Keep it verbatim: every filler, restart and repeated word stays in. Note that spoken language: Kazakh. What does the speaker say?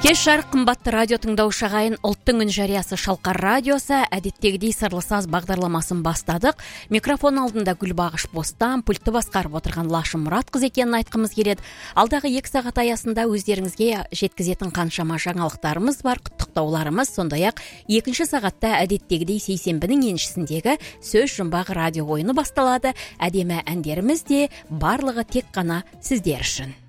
Кеш жарық қымбатты радио тыңдаушы ағайын, ұлттың үн жариясы Шалқар радиосы әдеттегідей сырлы саз бағдарламасын бастадық. Микрофон алдында Гүлбағыш Бостан, пультті басқарып отырған Лашым Мұратқыз екенін айтқымыз келеді. Алдағы екі сағат аясында өздеріңізге жеткізетін қаншама жаңалықтарымыз бар, құттықтауларымыз, сондай-ақ екінші сағатта әдеттегідей сейсенбінің еншісіндегі сөз жұмбағы радио ойыны басталады. Әдемі әндеріміз де барлығы тек қана сіздер үшін.